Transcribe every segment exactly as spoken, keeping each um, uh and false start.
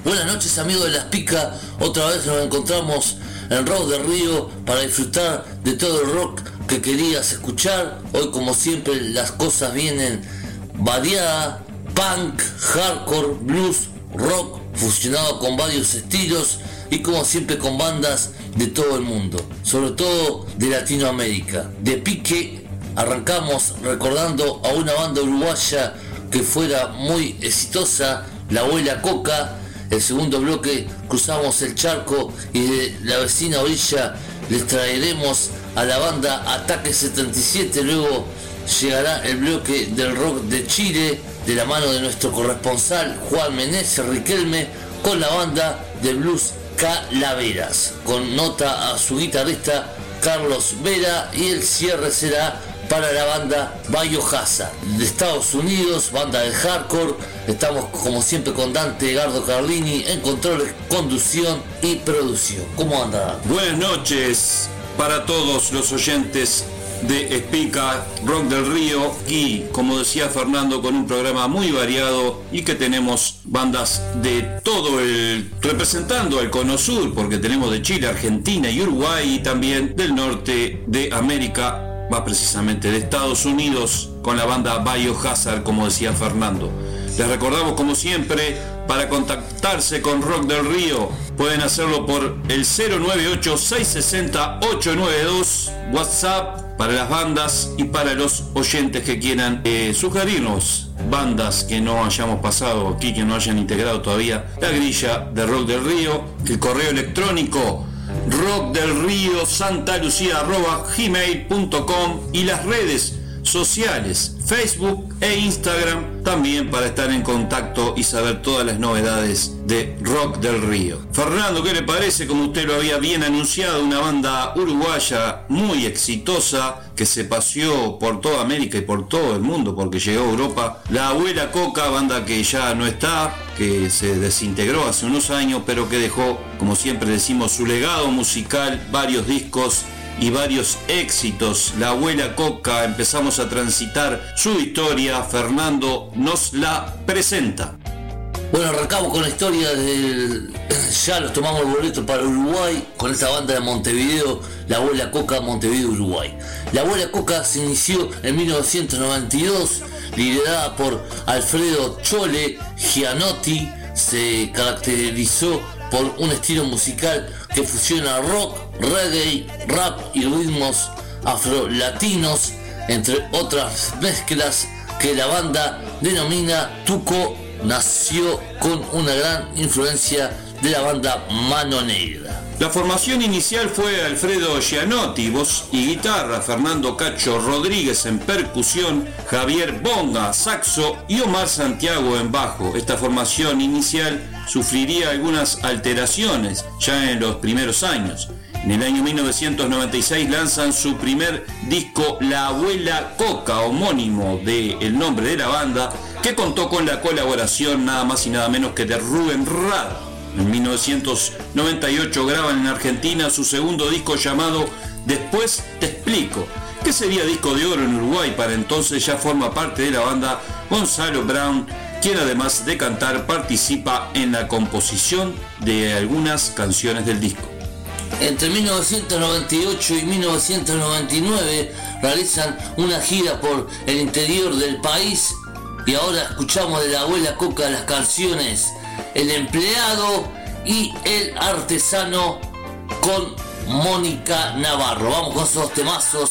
Buenas noches, amigos de Las Picas. Otra vez nos encontramos en Rock del Río para disfrutar de todo el rock que querías escuchar. Hoy, como siempre, las cosas vienen variadas: punk, hardcore, blues, rock, fusionado con varios estilos y como siempre con bandas de todo el mundo, sobre todo de Latinoamérica. De pique arrancamos recordando a una banda uruguaya que fuera muy exitosa, La Abuela Coca. El segundo bloque cruzamos el charco y de la vecina orilla les traeremos a la banda Ataque setenta y siete. Luego llegará el bloque del rock de Chile de la mano de nuestro corresponsal Juan Meneses Riquelme con la banda de blues Calaveras, con nota a su guitarrista Carlos Vera, y el cierre será para la banda Biohazard de Estados Unidos, banda de hardcore. Estamos como siempre con Dante Gardo Carlini en controles, conducción y producción. ¿Cómo anda? Buenas noches para todos los oyentes de Espica Rock del Río, y como decía Fernando, con un programa muy variado y que tenemos bandas de todo el, representando al Cono Sur, porque tenemos de Chile, Argentina y Uruguay, y también del norte de América, más precisamente de Estados Unidos, con la banda Biohazard, como decía Fernando. Les recordamos, como siempre, para contactarse con Rock del Río pueden hacerlo por el cero nueve ocho, seis seis cero, ocho nueve dos, WhatsApp para las bandas y para los oyentes que quieran eh, sugerirnos bandas que no hayamos pasado aquí, que no hayan integrado todavía la grilla de Rock del Río. El correo electrónico rock del río santa lucía arroba gmail punto com, y las redes sociales Facebook e Instagram también para estar en contacto y saber todas las novedades de Rock del Río. Fernando, ¿qué le parece? Como usted lo había bien anunciado, una banda uruguaya muy exitosa que se paseó por toda América y por todo el mundo porque llegó a Europa, La Abuela Coca, banda que ya no está, que se desintegró hace unos años, pero que dejó, como siempre decimos, su legado musical, varios discos y varios éxitos. La Abuela Coca, empezamos a transitar su historia. Fernando nos la presenta. Bueno, arrancamos con la historia del... Ya los tomamos el boleto para Uruguay con esta banda de Montevideo, La Abuela Coca, Montevideo, Uruguay. La Abuela Coca se inició en mil novecientos noventa y dos, liderada por Alfredo Chole Gianotti. Se caracterizó por un estilo musical que fusiona rock, reggae, rap y ritmos afro-latinos, entre otras mezclas que la banda denomina Tuco. Nació con una gran influencia de la banda Mano Negra. La formación inicial fue Alfredo Gianotti, voz y guitarra, Fernando Cacho Rodríguez en percusión, Javier Bonga, saxo y Omar Santiago en bajo. Esta formación inicial sufriría algunas alteraciones ya en los primeros años. En el año mil novecientos noventa y seis lanzan su primer disco, La Abuela Coca, homónimo del nombre de la banda, que contó con la colaboración nada más y nada menos que de Rubén Rada. En mil novecientos noventa y ocho graban en Argentina su segundo disco llamado Después Te Explico, que sería disco de oro en Uruguay. Para entonces ya forma parte de la banda Gonzalo Brown, quien además de cantar participa en la composición de algunas canciones del disco. Entre mil novecientos noventa y ocho y mil novecientos noventa y nueve realizan una gira por el interior del país, y ahora escuchamos de La Abuela Coca las canciones El Empleado y El Artesano con Mónica Navarro. Vamos con esos dos temazos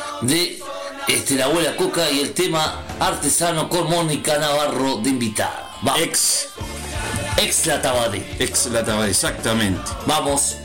de este, La Abuela Coca y el tema Artesano con Mónica Navarro de invitada. Vamos. Ex Ex La Tabaré. Ex La Tabaré, exactamente. Vamos.